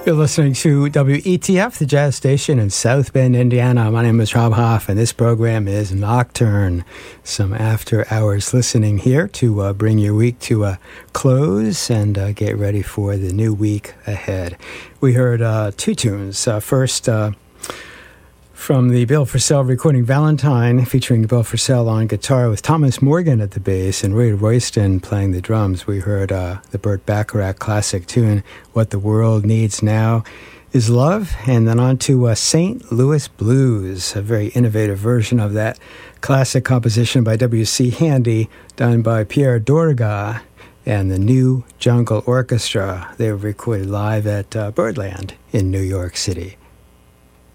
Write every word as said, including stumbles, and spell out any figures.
You're listening to W E T F, the jazz station in South Bend, Indiana. My name is Rob Hoff, and this program is Nocturne. Some after-hours listening here to uh, bring your week to a close and uh, get ready for the new week ahead. We heard uh, two tunes. Uh, first, uh, from the Bill Frisell recording Valentine, featuring Bill Frisell on guitar with Thomas Morgan at the bass and Ray Royston playing the drums. We heard uh, the Burt Bacharach classic tune, What the World Needs Now is Love, and then on to uh, Saint Louis Blues, a very innovative version of that classic composition by W C Handy, done by Pierre Dorga and the New Jungle Orchestra. They were recorded live at uh, Birdland in New York City.